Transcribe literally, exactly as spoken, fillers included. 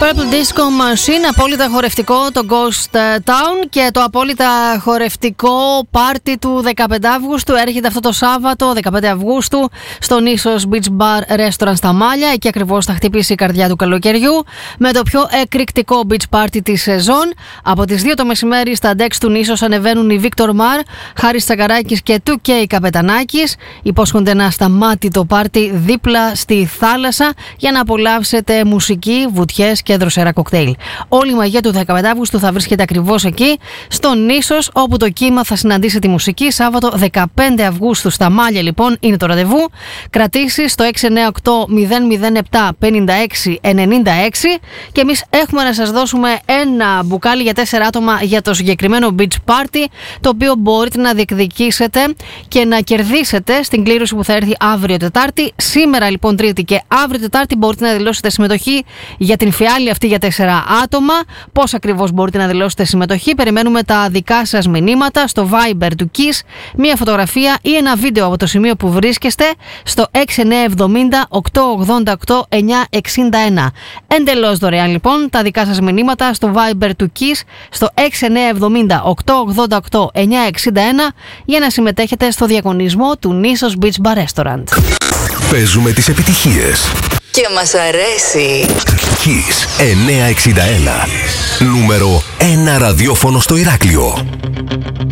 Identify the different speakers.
Speaker 1: Purple Disco Machine, απόλυτα χορευτικό το Ghost Town, και το απόλυτα χορευτικό πάρτι του δεκαπέντε Αυγούστου έρχεται αυτό το Σάββατο δεκαπέντε Αυγούστου στο Νήσος Beach Bar Restaurant στα Μάλια. Εκεί ακριβώς θα χτυπήσει η καρδιά του καλοκαιριού με το πιο εκρηκτικό beach party της σεζόν. Από τις δύο το μεσημέρι στα decks του Νήσος ανεβαίνουν οι Victor Mar, Χάρης Τσακαράκης και του Κέι Καπετανάκης. Υπόσχονται ένα σταμάτητο πάρτι δίπλα στη θάλασσα για να απολαύσετε μουσική, βουτιές και δροσερά κοκτέιλ. Όλη η μαγεία του δεκαπέντε Αυγούστου θα βρίσκεται ακριβώς εκεί, στο Νήσος, όπου το κύμα θα συναντήσει τη μουσική. Σάββατο δεκαπέντε Αυγούστου στα Μάλια, λοιπόν, είναι το ραντεβού. Κρατήσεις στο έξι εννιά οκτώ μηδέν μηδέν επτά πενήντα έξι ενενήντα έξι και εμείς έχουμε να σας δώσουμε ένα μπουκάλι για τέσσερα άτομα για το συγκεκριμένο beach party, το οποίο μπορείτε να διεκδικήσετε και να κερδίσετε στην κλήρωση που θα έρθει αύριο Τετάρτη. Σήμερα, λοιπόν, Τρίτη, και αύριο Τετάρτη μπορείτε να δηλώσετε συμμετοχή για την φιάλη αυτή για τέσσερα άτομα. Πώς ακριβώς μπορείτε να δηλώσετε συμμετοχή? Περιμένουμε τα δικά σας μηνύματα στο Viber του Kiss, μία φωτογραφία ή ένα βίντεο από το σημείο που βρίσκεστε στο έξι εννιά εβδομήντα οκτώ ογδόντα οκτώ εννιά εξήντα ένα. Εντελώς δωρεάν, λοιπόν, τα δικά σας μηνύματα στο Viber του Kiss στο έξι εννιά εβδομήντα οκτώ ογδόντα οκτώ εννιά εξήντα ένα για να συμμετέχετε στο διαγωνισμό του Νήσος Beach Bar Restaurant.
Speaker 2: Παίζουμε τις επιτυχίες
Speaker 3: και μας αρέσει.
Speaker 2: Kiss εννιακόσια εξήντα ένα, νούμερο ένα ραδιόφωνο στο Ηράκλειο.